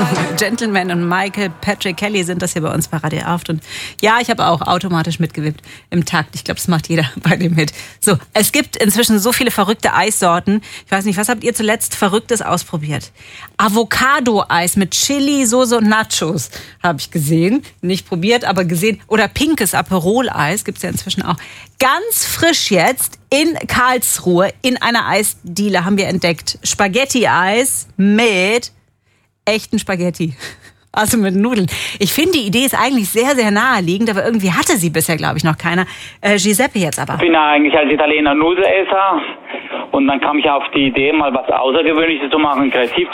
Gentleman und Michael Patrick Kelly sind das hier bei uns bei Radio Aft. Und ja, ich habe auch automatisch mitgewippt im Takt. Ich glaube, das macht jeder bei dem mit. So, es gibt inzwischen so viele verrückte Eissorten. Ich weiß nicht, was habt ihr zuletzt Verrücktes ausprobiert? Avocado-Eis mit Chili, Soße und Nachos habe ich gesehen. Nicht probiert, aber gesehen. Oder pinkes Aperol-Eis gibt's ja inzwischen auch. Ganz frisch jetzt in Karlsruhe in einer Eisdiele haben wir entdeckt. Spaghetti-Eis mit echten Spaghetti. Also mit Nudeln. Ich finde, die Idee ist eigentlich sehr, sehr naheliegend, aber irgendwie hatte sie bisher, glaube ich, noch keiner. Giuseppe jetzt aber. Ich bin eigentlich als Italiener Nudelesser und dann kam ich auf die Idee, mal was Außergewöhnliches zu machen, kreativ